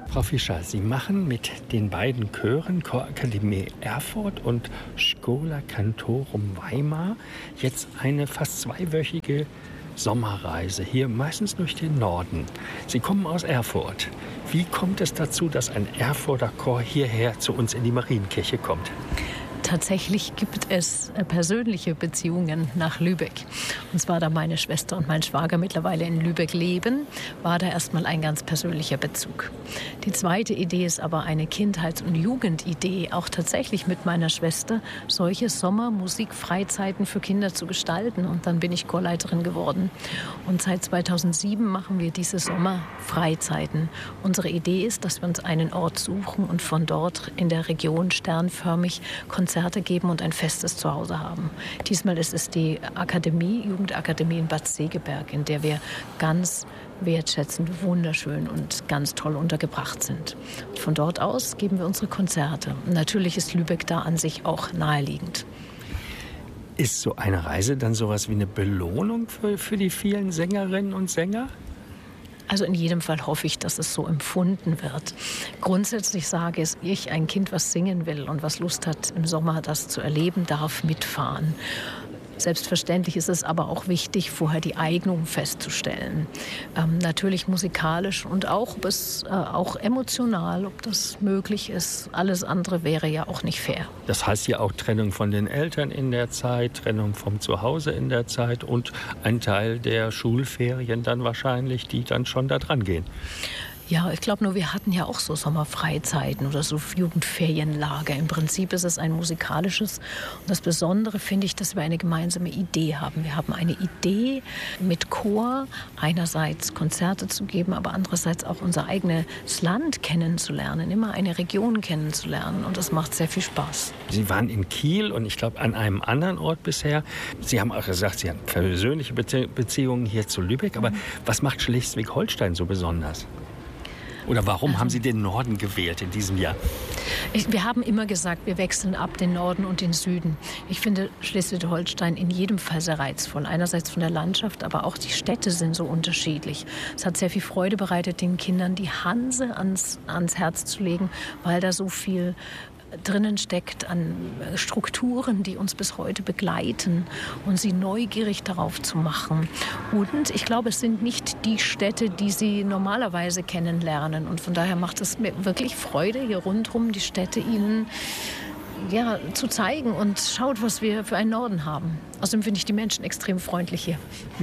Frau Fischer, Sie machen mit den beiden Chören Chorakademie Erfurt und Schola Cantorum Weimar jetzt eine fast zweiwöchige Sommerreise hier, meistens durch den Norden. Sie kommen aus Erfurt. Wie kommt es dazu, dass ein Erfurter Chor hierher zu uns in die Marienkirche kommt? Tatsächlich gibt es persönliche Beziehungen nach Lübeck. Und zwar, da meine Schwester und mein Schwager mittlerweile in Lübeck leben, war da erstmal ein ganz persönlicher Bezug. Die zweite Idee ist aber eine Kindheits- und Jugendidee, auch tatsächlich mit meiner Schwester, solche Sommermusikfreizeiten für Kinder zu gestalten. Und dann bin ich Chorleiterin geworden. Und seit 2007 machen wir diese Sommerfreizeiten. Unsere Idee ist, dass wir uns einen Ort suchen und von dort in der Region sternförmig Konzerte geben und ein festes Zuhause haben. Diesmal ist es die Akademie, Jugendakademie in Bad Segeberg, in der wir ganz wertschätzend, wunderschön und ganz toll untergebracht sind. Und von dort aus geben wir unsere Konzerte. Und natürlich ist Lübeck da an sich auch naheliegend. Ist so eine Reise dann sowas wie eine Belohnung für die vielen Sängerinnen und Sänger? Also in jedem Fall hoffe ich, dass es so empfunden wird. Grundsätzlich sage ich, ein Kind, was singen will und was Lust hat, im Sommer das zu erleben, darf mitfahren. Selbstverständlich ist es aber auch wichtig, vorher die Eignung festzustellen. Natürlich musikalisch und auch, auch emotional, ob das möglich ist. Alles andere wäre ja auch nicht fair. Das heißt ja auch Trennung von den Eltern in der Zeit, Trennung vom Zuhause in der Zeit und ein Teil der Schulferien dann wahrscheinlich, die dann schon da dran gehen. Ja, ich glaube nur, wir hatten ja auch so Sommerfreizeiten oder so Jugendferienlager. Im Prinzip ist es ein musikalisches. Und das Besondere finde ich, dass wir eine gemeinsame Idee haben. Wir haben eine Idee mit Chor, einerseits Konzerte zu geben, aber andererseits auch unser eigenes Land kennenzulernen, immer eine Region kennenzulernen. Und das macht sehr viel Spaß. Sie waren in Kiel und ich glaube an einem anderen Ort bisher. Sie haben auch gesagt, Sie haben persönliche Beziehungen hier zu Lübeck. Aber was macht Schleswig-Holstein so besonders? Oder warum haben Sie den Norden gewählt in diesem Jahr? Wir haben immer gesagt, wir wechseln ab den Norden und den Süden. Ich finde Schleswig-Holstein in jedem Fall sehr reizvoll. Einerseits von der Landschaft, aber auch die Städte sind so unterschiedlich. Es hat sehr viel Freude bereitet, den Kindern die Hanse ans Herz zu legen, weil da so viel drinnen steckt an Strukturen, die uns bis heute begleiten und sie neugierig darauf zu machen. Und ich glaube, es sind nicht die Städte, die sie normalerweise kennenlernen. Und von daher macht es mir wirklich Freude, hier rundherum die Städte ihnen zu zeigen und schaut, was wir für einen Norden haben. Außerdem finde ich die Menschen extrem freundlich hier.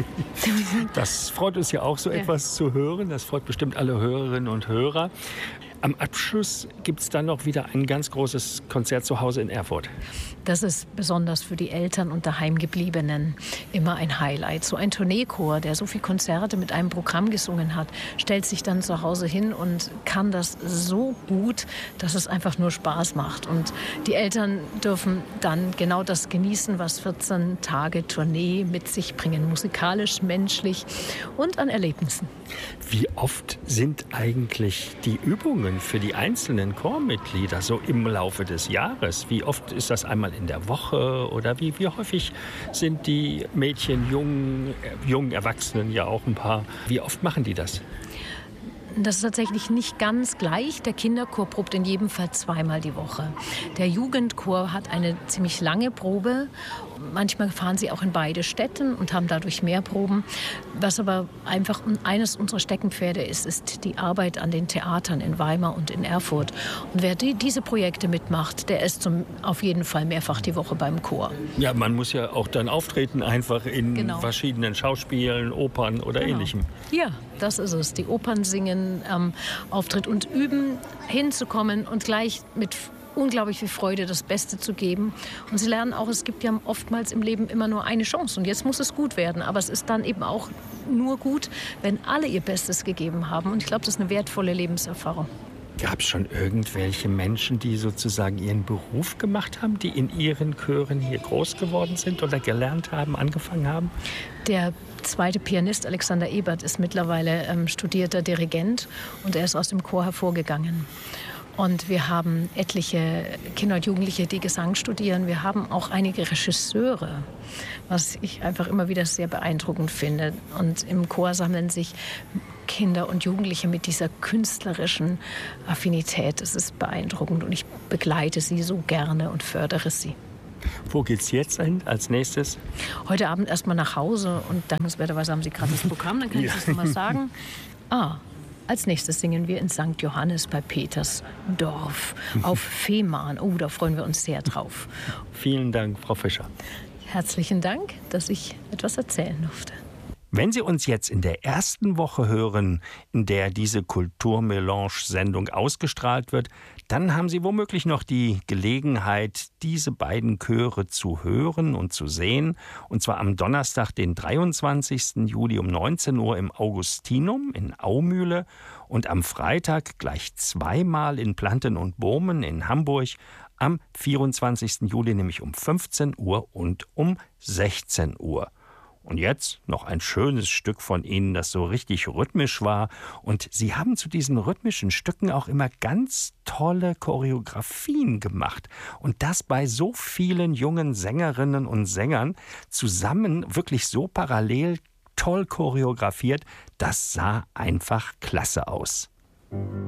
Das freut uns ja auch, so etwas zu hören. Das freut bestimmt alle Hörerinnen und Hörer. Am Abschluss gibt es dann noch wieder ein ganz großes Konzert zu Hause in Erfurt. Das ist besonders für die Eltern und Daheimgebliebenen immer ein Highlight. So ein Tourneechor, der so viele Konzerte mit einem Programm gesungen hat, stellt sich dann zu Hause hin und kann das so gut, dass es einfach nur Spaß macht. Und die Eltern dürfen dann genau das genießen, was 14 Tage Tournee mit sich bringen. Musikalisch, menschlich und an Erlebnissen. Wie oft sind eigentlich die Übungen für die einzelnen Chormitglieder so im Laufe des Jahres? Wie oft ist das einmal in der Woche oder wie häufig sind die Mädchen, jungen Erwachsenen ja auch ein paar, wie oft machen die das? Das ist tatsächlich nicht ganz gleich. Der Kinderchor probt in jedem Fall zweimal die Woche. Der Jugendchor hat eine ziemlich lange Probe. Manchmal fahren sie auch in beide Städten und haben dadurch mehr Proben. Was aber einfach eines unserer Steckenpferde ist, ist die Arbeit an den Theatern in Weimar und in Erfurt. Und wer diese Projekte mitmacht, der ist auf jeden Fall mehrfach die Woche beim Chor. Ja, man muss ja auch dann auftreten, einfach in verschiedenen Schauspielen, Opern oder Ähnlichem. Ja, das ist es. Die Opern singen, Auftritt und üben, hinzukommen und gleich mit unglaublich viel Freude das Beste zu geben. Und sie lernen auch, es gibt ja oftmals im Leben immer nur eine Chance. Und jetzt muss es gut werden. Aber es ist dann eben auch nur gut, wenn alle ihr Bestes gegeben haben. Und ich glaube, das ist eine wertvolle Lebenserfahrung. Gab es schon irgendwelche Menschen, die sozusagen ihren Beruf gemacht haben, die in ihren Chören hier groß geworden sind oder gelernt haben, angefangen haben? Der zweite Pianist Alexander Ebert ist mittlerweile studierter Dirigent und er ist aus dem Chor hervorgegangen. Und wir haben etliche Kinder und Jugendliche, die Gesang studieren. Wir haben auch einige Regisseure, was ich einfach immer wieder sehr beeindruckend finde. Und im Chor sammeln sich Kinder und Jugendliche mit dieser künstlerischen Affinität. Das ist beeindruckend und ich begleite sie so gerne und fördere sie. Wo geht's jetzt hin als nächstes? Heute Abend erstmal nach Hause und dankenswerterweise haben Sie gerade das Programm, dann kann ich das nochmal sagen. Als nächstes singen wir in St. Johannes bei Petersdorf auf Fehmarn. Oh, da freuen wir uns sehr drauf. Vielen Dank, Frau Fischer. Herzlichen Dank, dass ich etwas erzählen durfte. Wenn Sie uns jetzt in der ersten Woche hören, in der diese Kulturmelange-Sendung ausgestrahlt wird, dann haben Sie womöglich noch die Gelegenheit, diese beiden Chöre zu hören und zu sehen. Und zwar am Donnerstag, den 23. Juli um 19 Uhr im Augustinum in Aumühle und am Freitag gleich zweimal in Planten und Bohmen in Hamburg, am 24. Juli nämlich um 15 Uhr und um 16 Uhr. Und jetzt noch ein schönes Stück von Ihnen, das so richtig rhythmisch war. Und Sie haben zu diesen rhythmischen Stücken auch immer ganz tolle Choreografien gemacht. Und das bei so vielen jungen Sängerinnen und Sängern zusammen wirklich so parallel toll choreografiert. Das sah einfach klasse aus.